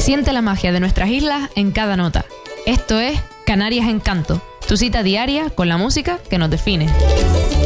Siente la magia de nuestras islas en cada nota. Esto es Canarias Encanto, tu cita diaria con la música que nos define.